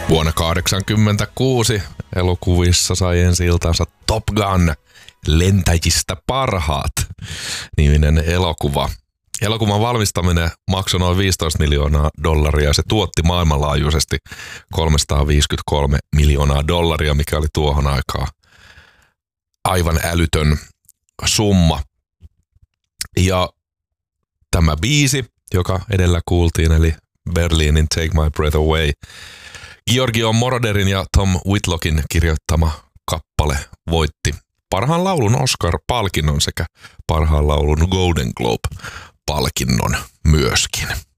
Vuonna 1986 elokuvissa sai ensi-iltansa Top Gun, lentäjistä parhaat -niminen elokuva. Elokuvan valmistaminen maksoi noin $15 miljoonaa ja se tuotti maailmanlaajuisesti $353 miljoonaa, mikä oli tuohon aikaan aivan älytön summa. Ja tämä biisi, joka edellä kuultiin, eli Berlinin Take My Breath Away, Giorgio Moroderin ja Tom Whitlockin kirjoittama kappale voitti parhaan laulun Oscar-palkinnon sekä parhaan laulun Golden Globe-palkinnon myöskin.